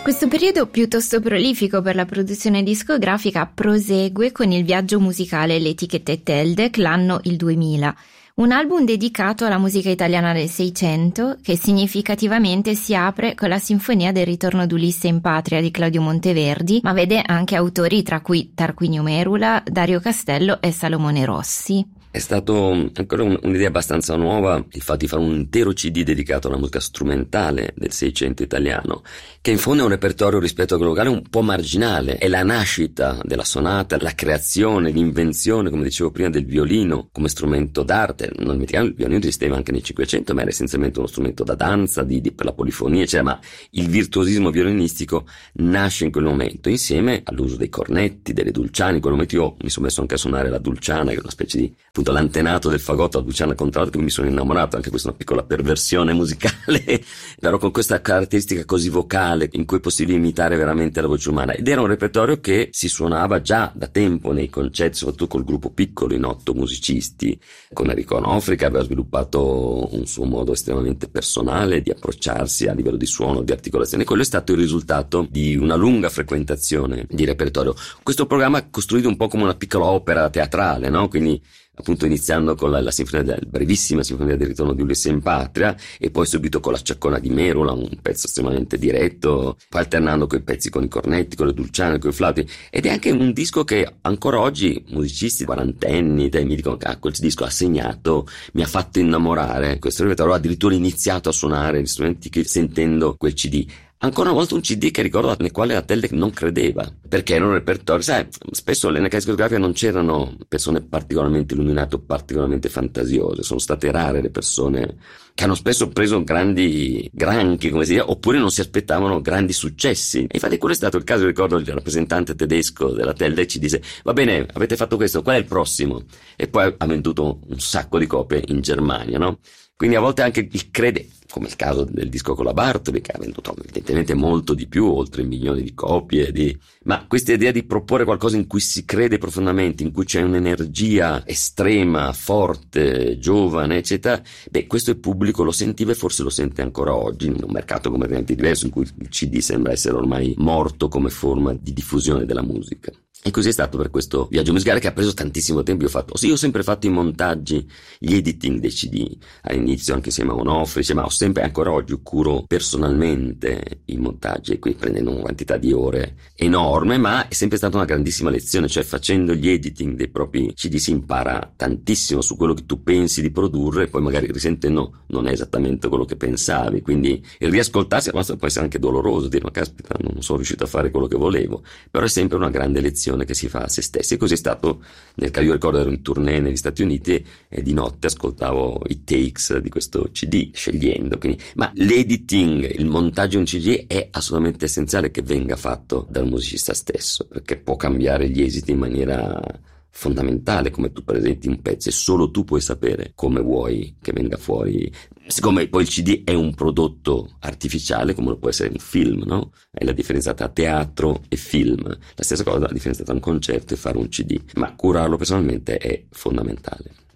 Questo periodo piuttosto prolifico per la produzione discografica prosegue con il viaggio musicale L'Etichetta Teldec, l'anno il 2000, un album dedicato alla musica italiana del Seicento che significativamente si apre con la Sinfonia del ritorno d'Ulisse in patria di Claudio Monteverdi, ma vede anche autori tra cui Tarquinio Merula, Dario Castello e Salomone Rossi. È stato ancora un'idea abbastanza nuova il fatto di fare un intero CD dedicato alla musica strumentale del Seicento italiano, che in fondo è un repertorio rispetto a quello locale un po' marginale. È la nascita della sonata, la creazione, l'invenzione, come dicevo prima, del violino come strumento d'arte. Non dimentichiamo, il violino esisteva anche nel Cinquecento, ma era essenzialmente uno strumento da danza, per la polifonia, eccetera, ma il virtuosismo violinistico nasce in quel momento, insieme all'uso dei cornetti, delle dulciane. In quel momento io mi sono messo anche a suonare la dulciana, che è una specie di l'antenato del fagotto, la dulciana contralto, che mi sono innamorato. Anche questa è una piccola perversione musicale, però con questa caratteristica così vocale in cui è possibile imitare veramente la voce umana. Ed era un repertorio che si suonava già da tempo nei concerti, soprattutto col gruppo piccolo in 8 musicisti, con Enrico Onofri, che aveva sviluppato un suo modo estremamente personale di approcciarsi a livello di suono, di articolazione. Quello è stato il risultato di una lunga frequentazione di repertorio. Questo programma è costruito un po' come una piccola opera teatrale, no? Quindi appunto iniziando con la sinfonia brevissima sinfonia del ritorno di Ulisse in patria, e poi subito con la Ciaccona di Merula, un pezzo estremamente diretto, poi alternando quei pezzi con i cornetti, con le dulciane, con i flauti. Ed è anche un disco che ancora oggi musicisti quarantenni mi dicono che quel disco ha segnato, mi ha fatto innamorare questo repertorio. Ho addirittura iniziato a suonare gli strumenti sentendo quel CD. Ancora una volta un CD che ricordo nel quale la Teldec non credeva, perché era un repertorio, sai, spesso nelle case discografiche non c'erano persone particolarmente illuminate o particolarmente fantasiose, sono state rare le persone che hanno spesso preso grandi granchi, come si dice, oppure non si aspettavano grandi successi. E infatti quello è stato il caso. Ricordo il rappresentante tedesco della Teldec ci disse: va bene, avete fatto questo, qual è il prossimo? E poi ha venduto un sacco di copie in Germania, no? Quindi a volte anche il crede, come il caso del disco con la Bartoli, che ha venduto evidentemente molto di più, oltre 1 milione di copie, ma questa idea di proporre qualcosa in cui si crede profondamente, in cui c'è un'energia estrema, forte, giovane, eccetera, questo il pubblico lo sentiva e forse lo sente ancora oggi, in un mercato completamente diverso, in cui il CD sembra essere ormai morto come forma di diffusione della musica. E così è stato per questo viaggio musicale, che ha preso tantissimo tempo. Io ho sempre fatto i montaggi, gli editing dei CD, all'inizio anche insieme a Onofri, ma ho sempre, ancora oggi, curo personalmente i montaggi, e quindi prendendo una quantità di ore enorme, ma è sempre stata una grandissima lezione. Cioè, facendo gli editing dei propri CD si impara tantissimo su quello che tu pensi di produrre, e poi magari risentendo non è esattamente quello che pensavi, quindi il riascoltarsi può essere anche doloroso, dire: ma caspita, non sono riuscito a fare quello che volevo, però è sempre una grande lezione che si fa a se stessi. E così è stato nel caso. Io ricordo ero in tournée negli Stati Uniti e di notte ascoltavo i takes di questo CD scegliendo, quindi, ma l'editing, il montaggio di un CD è assolutamente essenziale che venga fatto dal musicista stesso, perché può cambiare gli esiti in maniera fondamentale, come tu presenti un pezzo e solo tu puoi sapere come vuoi che venga fuori. Siccome poi il CD è un prodotto artificiale, come lo può essere un film, no? È la differenza tra teatro e film. La stessa cosa, la differenza tra un concerto e fare un CD, ma curarlo personalmente è fondamentale.